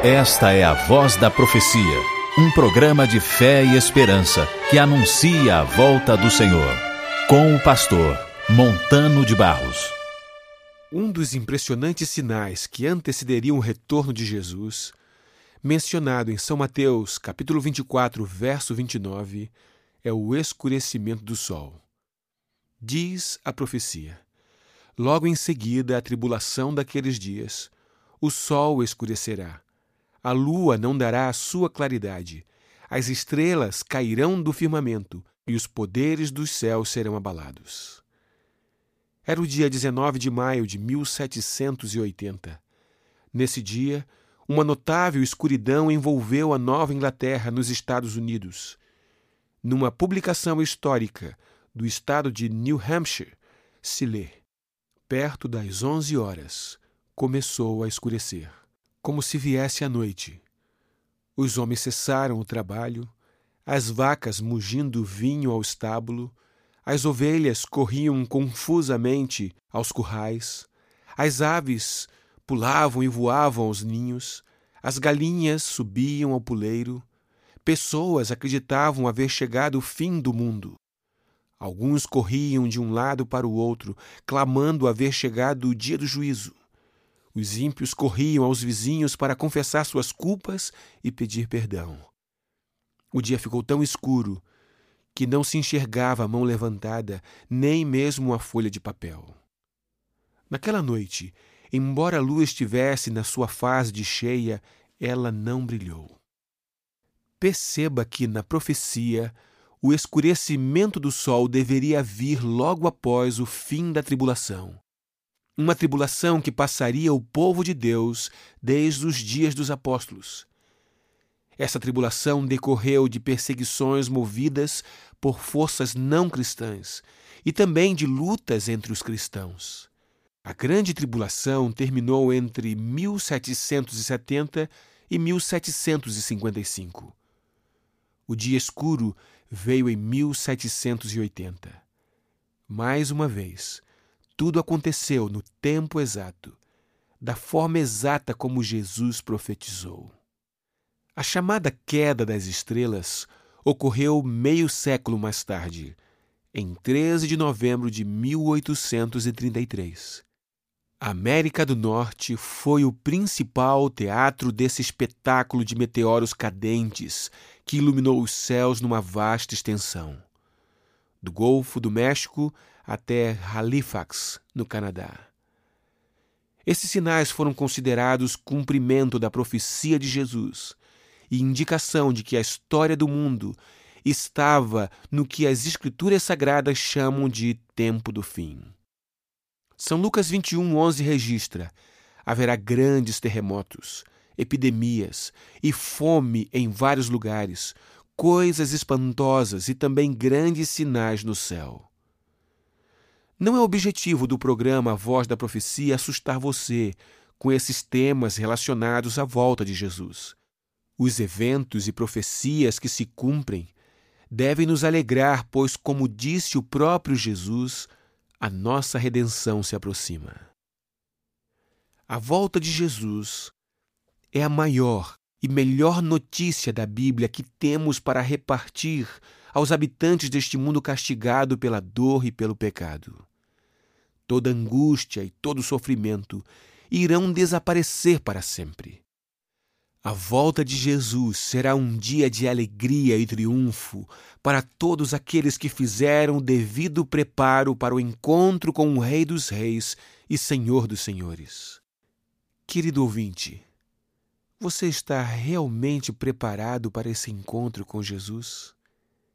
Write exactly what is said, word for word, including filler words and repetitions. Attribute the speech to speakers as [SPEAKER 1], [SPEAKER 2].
[SPEAKER 1] Esta é a Voz da Profecia, um programa de fé e esperança que anuncia a volta do Senhor, com o pastor Montano de Barros.
[SPEAKER 2] Um dos impressionantes sinais que antecederiam o retorno de Jesus, mencionado em São Mateus, capítulo vinte e quatro, verso vinte e nove, é o escurecimento do sol. Diz a profecia: logo em seguida a tribulação daqueles dias, o sol escurecerá, a lua não dará a sua claridade, as estrelas cairão do firmamento e os poderes dos céus serão abalados. Era o dia dezenove de maio de mil setecentos e oitenta. Nesse dia, uma notável escuridão envolveu a Nova Inglaterra nos Estados Unidos. Numa publicação histórica do estado de New Hampshire, se lê: perto das onze horas, começou a escurecer, como se viesse a noite. Os homens cessaram o trabalho, as vacas mugindo vinho ao estábulo, as ovelhas corriam confusamente aos currais, as aves pulavam e voavam aos ninhos, as galinhas subiam ao puleiro, pessoas acreditavam haver chegado o fim do mundo. Alguns corriam de um lado para o outro, clamando haver chegado o dia do juízo. Os ímpios corriam aos vizinhos para confessar suas culpas e pedir perdão. O dia ficou tão escuro que não se enxergava a mão levantada, nem mesmo a folha de papel. Naquela noite, embora a lua estivesse na sua fase de cheia, ela não brilhou. Perceba que, na profecia, o escurecimento do sol deveria vir logo após o fim da tribulação. Uma tribulação que passaria o povo de Deus desde os dias dos apóstolos. Essa tribulação decorreu de perseguições movidas por forças não cristãs e também de lutas entre os cristãos. A grande tribulação terminou entre mil setecentos e setenta e mil setecentos e cinquenta e cinco. O dia escuro veio em mil setecentos e oitenta. Mais uma vez, tudo aconteceu no tempo exato, da forma exata como Jesus profetizou. A chamada queda das estrelas ocorreu meio século mais tarde, em treze de novembro de mil oitocentos e trinta e três. A América do Norte foi o principal teatro desse espetáculo de meteoros cadentes que iluminou os céus numa vasta extensão, do Golfo do México até Halifax, no Canadá. Esses sinais foram considerados cumprimento da profecia de Jesus e indicação de que a história do mundo estava no que as Escrituras Sagradas chamam de tempo do fim. São Lucas vinte e um, onze registra: haverá grandes terremotos, epidemias e fome em vários lugares, coisas espantosas e também grandes sinais no céu. Não é objetivo do programa Voz da Profecia assustar você com esses temas relacionados à volta de Jesus. Os eventos e profecias que se cumprem devem nos alegrar, pois, como disse o próprio Jesus, a nossa redenção se aproxima. A volta de Jesus é a maior e melhor notícia da Bíblia que temos para repartir aos habitantes deste mundo castigado pela dor e pelo pecado. Toda angústia e todo sofrimento irão desaparecer para sempre. A volta de Jesus será um dia de alegria e triunfo para todos aqueles que fizeram o devido preparo para o encontro com o Rei dos Reis e Senhor dos Senhores. Querido ouvinte, você está realmente preparado para esse encontro com Jesus?